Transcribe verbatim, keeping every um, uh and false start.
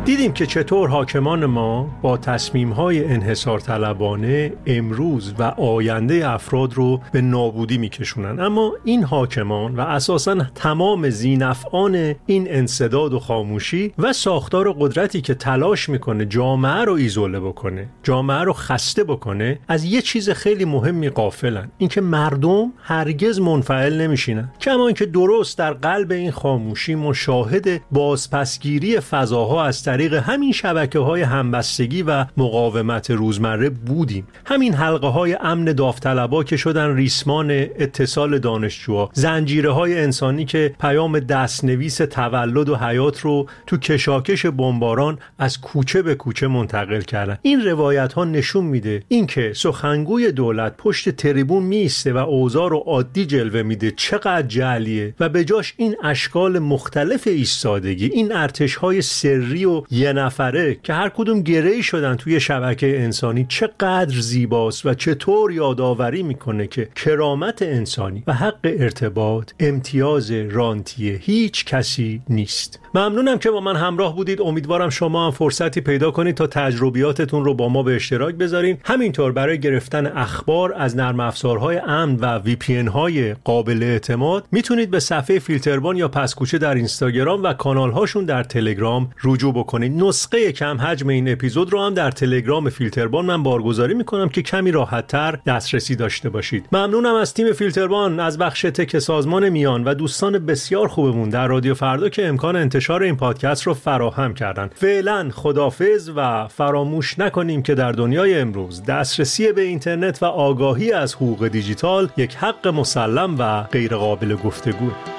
دیدیم که چطور حاکمان ما با تصمیم‌های انحصار طلبانه امروز و آینده افراد رو به نابودی میکشونن. اما این حاکمان و اساساً تمام ذی‌نفعان این انسداد و خاموشی و ساختار قدرتی که تلاش میکنه جامعه رو ایزوله بکنه، جامعه رو خسته بکنه، از یه چیز خیلی مهمی غافلن، اینکه مردم هرگز منفعل نمیشینن. کما اینکه درست در قلب این خاموشی مشاهد بازپسگیری فضاها از طریق همین شبکه‌های همبستگی و مقاومت روزمره بودیم. همین حلقه‌های امن داوطلبا که شدن ریسمان اتصال دانشجوها، زنجیره‌های انسانی که پیام دستنویس تولد و حیات رو تو کشاکش بمباران از کوچه به کوچه منتقل کردن. این روایت‌ها نشون میده اینکه سخنگوی دولت پشت تریبون میسته و اوضاع رو عادی جلوه میده چقدر جعلیه و به جاش این اشکال مختلف ایستادگی، این ارتش‌های سری و یه نفره که هر کدوم گره‌ای شدن توی شبکه انسانی چقدر زیباست و چطور یادآوری میکنه که کرامت انسانی و حق ارتباط امتیاز رانتیه هیچ کسی نیست. ممنونم که با من همراه بودید. امیدوارم شما هم فرصتی پیدا کنید تا تجربیاتتون رو با ما به اشتراک بذارین. همینطور برای گرفتن اخبار از نرم افزارهای امن و وی پی ان های قابل اعتماد میتونید به صفحه فیلتربان یا پسکوچه در اینستاگرام و کانال هاشون در تلگرام رجوع بکنید. نسخه کم حجم این اپیزود رو هم در تلگرام فیلتربان من بارگذاری میکنم که کمی راحت‌تر دسترسی داشته باشید. ممنونم از تیم فیلتربان، از بخش تک سازمان میان و دوستان بسیار خوبمون در رادیو فردا که امکان انتشار این پادکست رو فراهم کردن. فعلا خداحافظ و فراموش نکنیم که در دنیای امروز دسترسی به اینترنت و آگاهی از حقوق دیجیتال یک حق مسلم و غیر قابل گفتگوه.